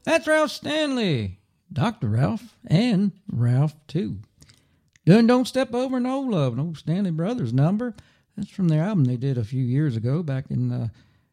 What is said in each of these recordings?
That's Ralph Stanley, Dr. Ralph, and Ralph, too. Doing Don't Step Over No Love, an old Stanley Brothers number. That's from their album they did a few years ago, back in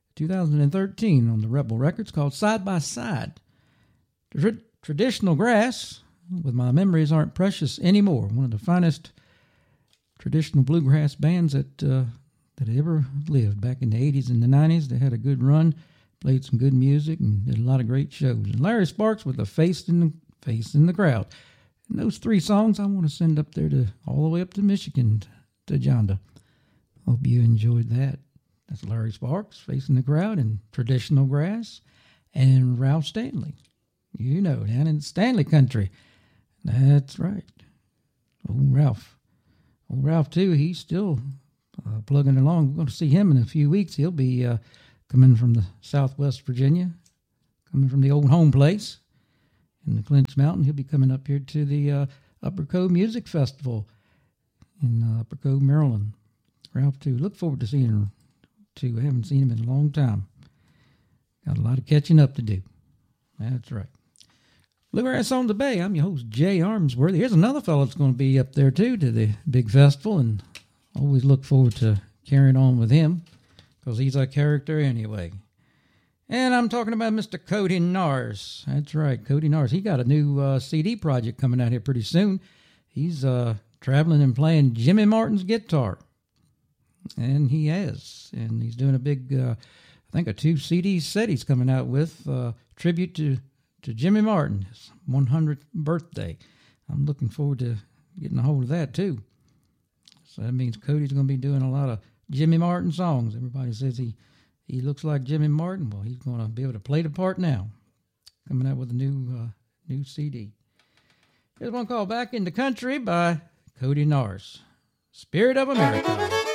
2013 on the Rebel Records, called Side by Side. Traditional Grass, with My Memories Aren't Precious Anymore, one of the finest traditional bluegrass bands that ever lived. Back in the 80s and the 90s, they had a good run, played some good music, and did a lot of great shows. And Larry Sparks with the Face in the Crowd. And those three songs I want to send up there all the way up to Michigan, to Jonda. Hope you enjoyed that. That's Larry Sparks, Face in the Crowd, and Traditional Grass, and Ralph Stanley. You know, down in Stanley country. That's right. Old Ralph, too, he's still plugging along. We're going to see him in a few weeks. He'll be coming from the Southwest Virginia, coming from the old home place in the Clinch Mountain. He'll be coming up here to the Upper Cove Music Festival in Upper Cove, Maryland. Ralph, too. Look forward to seeing him, too. I haven't seen him in a long time. Got a lot of catching up to do. That's right. Bluegrass on the Bay. I'm your host, Jay Armsworthy. Here's another fellow that's going to be up there, too, to the big festival, and always look forward to carrying on with him, because he's a character anyway. And I'm talking about Mr. Cody Nars. That's right, Cody Nars. He got a new CD project coming out here pretty soon. He's traveling and playing Jimmy Martin's guitar, and he has. And he's doing a big, I think a 2 CD set he's coming out with, tribute to Jimmy Martin, his 100th birthday. I'm looking forward to getting a hold of that, too. So that means Cody's going to be doing a lot of Jimmy Martin songs. Everybody says he looks like Jimmy Martin. Well, he's going to be able to play the part now. Coming out with a new CD. Here's one called Back in the Country by Cody Nars. Spirit of America.